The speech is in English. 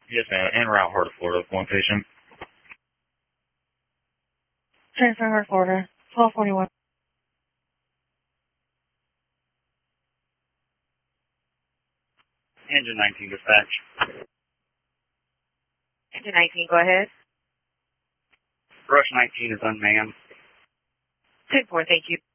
Yes, ma'am. En route, Heart of Florida. One patient. Transfer Heart of Florida. 1241. Engine 19 dispatch. Engine 19, go ahead. Rush 19 is unmanned. 10-4, thank you.